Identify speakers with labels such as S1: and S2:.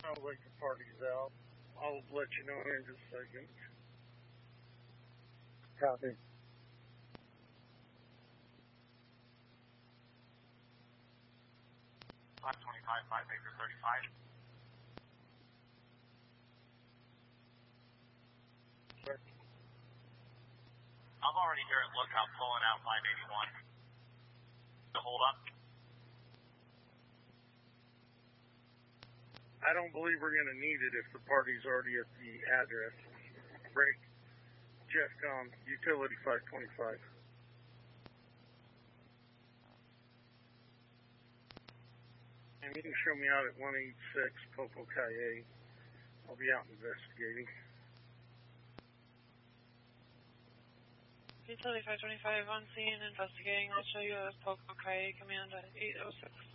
S1: Sounds like the party's out. I'll let you know here in just a second. Copy.
S2: 525, 5 acre 35.
S1: Sure.
S2: I'm already here at Lookout, pulling out 581. To hold up.
S1: I don't believe we're going to need it if the party's already at the address. Break. Jeffcom, utility 525. And you can show me out at 186 Popo Calle. I'll be out investigating.
S3: Utility 525 on scene investigating. I'll show you a Poco Calle command at 806.